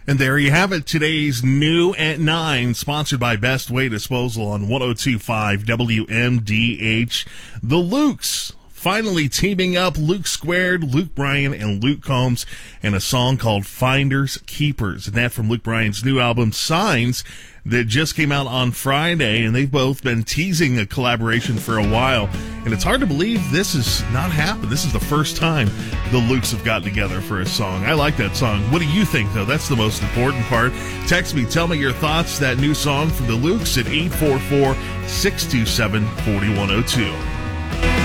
And there you have it. Today's New at 9, sponsored by Best Way Disposal on 102.5 WMDH. The Lukes finally teaming up, Luke Squared, Luke Bryan, and Luke Combs, and a song called Finders Keepers. And that from Luke Bryan's new album, Signs, that just came out on Friday. And they've both been teasing a collaboration for a while. And it's hard to believe this has not happened. This is the first time the Lukes have gotten together for a song. I like that song. What do you think, though? That's the most important part. Text me. Tell me your thoughts. That new song from the Lukes at 844-627-4102.